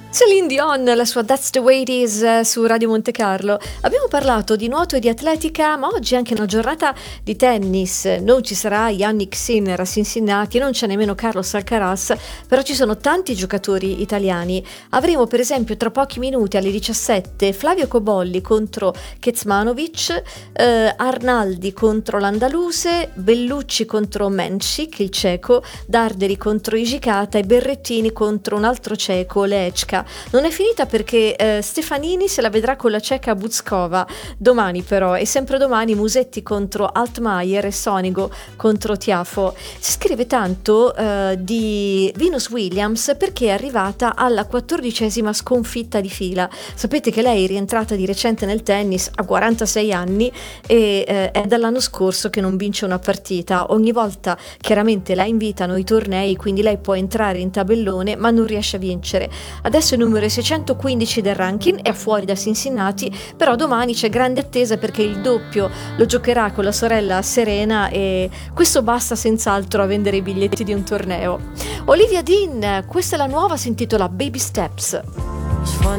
Celine Dion, la sua That's the Way It Is su Radio Monte Carlo. Abbiamo parlato di nuoto e di atletica, ma oggi è anche una giornata di tennis. Non ci sarà Jannik Sinner a Cincinnati, non c'è nemmeno Carlos Alcaraz, però ci sono tanti giocatori italiani. Avremo per esempio tra pochi minuti alle 17 Flavio Cobolli contro Kecmanovic, Arnaldi contro l'andaluse, Bellucci contro Menchik, il ceco, Darderi contro Ijikata e Berrettini contro un altro ceco, Lechka. Non è finita perché Stefanini se la vedrà con la ceca Buzkova domani, però, e sempre domani Musetti contro Altmaier e Sonigo contro Tiafo. Si scrive tanto di Venus Williams perché è arrivata alla 14ª sconfitta di fila. Sapete che lei è rientrata di recente nel tennis a 46 anni e è dall'anno scorso che non vince una partita. Ogni volta chiaramente la invitano ai tornei, quindi lei può entrare in tabellone ma non riesce a vincere. Adesso il numero è 615 del ranking, è fuori da Cincinnati, però domani c'è grande attesa perché il doppio lo giocherà con la sorella Serena e questo basta senz'altro a vendere i biglietti di un torneo. Olivia Dean, questa è la nuova, si intitola Baby Steps.